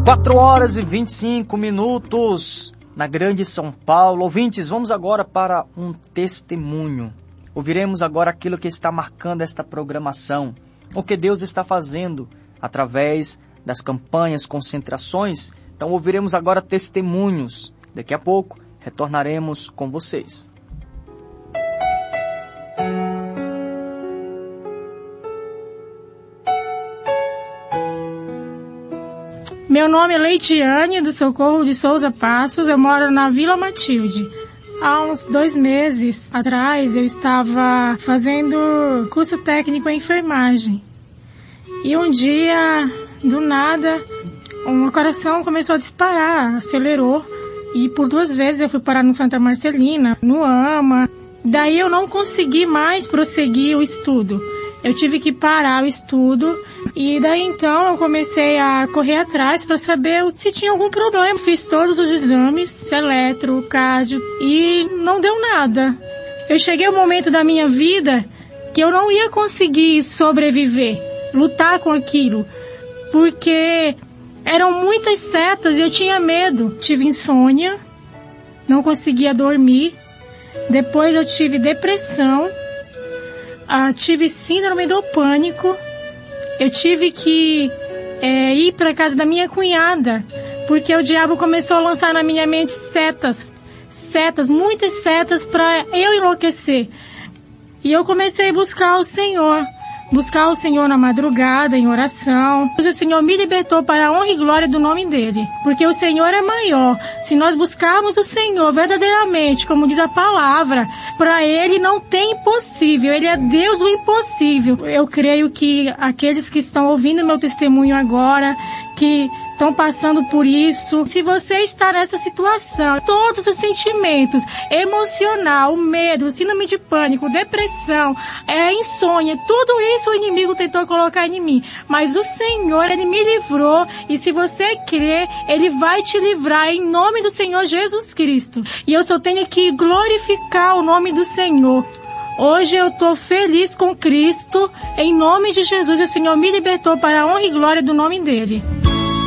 4h25 na grande São Paulo. Ouvintes, vamos agora para um testemunho. Ouviremos agora aquilo que está marcando esta programação, o que Deus está fazendo através das campanhas, concentrações. Então ouviremos agora testemunhos. Daqui a pouco retornaremos com vocês. Meu nome é Leitiane, do Socorro de Souza Passos. Eu moro na Vila Matilde. Há uns 2 meses atrás, eu estava fazendo curso técnico em enfermagem. E um dia, do nada, o meu coração começou a disparar, acelerou. E por 2 vezes eu fui parar no Santa Marcelina, no AMA. Daí eu não consegui mais prosseguir o estudo. Eu tive que parar o estudo e daí então eu comecei a correr atrás para saber se tinha algum problema. Fiz todos os exames, eletro, cardio, e não deu nada. Eu cheguei ao momento da minha vida que eu não ia conseguir sobreviver, lutar com aquilo, porque eram muitas setas e eu tinha medo. Tive insônia, não conseguia dormir, depois eu tive depressão, tive síndrome do pânico. Eu tive que ir para casa da minha cunhada, porque o diabo começou a lançar na minha mente setas, muitas setas para eu enlouquecer. E eu comecei a buscar o Senhor na madrugada, em oração. O Senhor me libertou para a honra e glória do nome dele, porque o Senhor é maior. Se nós buscarmos o Senhor verdadeiramente, como diz a palavra, para ele não tem impossível, ele é Deus do impossível. Eu creio que aqueles que estão ouvindo meu testemunho agora, que estão passando por isso, se você está nessa situação, todos os sentimentos, emocional, medo, síndrome de pânico, depressão, insônia, tudo isso o inimigo tentou colocar em mim, mas o Senhor, ele me livrou, e se você crer, ele vai te livrar em nome do Senhor Jesus Cristo. E eu só tenho que glorificar o nome do Senhor. Hoje eu estou feliz com Cristo, em nome de Jesus, o Senhor me libertou para a honra e glória do nome dele.